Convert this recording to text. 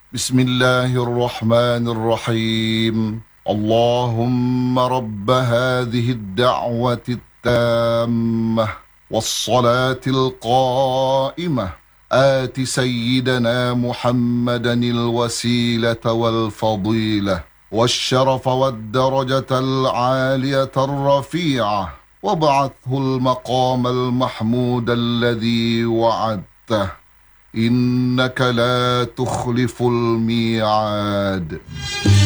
بسم الله الرحمن الرحيم. اللهم رب هذه الدعوة التامة والصلاة القائمة، آت سيدنا محمدا الوسيلة والفضيلة والشرف والدرجة العالية الرفيعة، وابعثه المقام المحمود الذي وعدته، إنك لا تخلف الميعاد.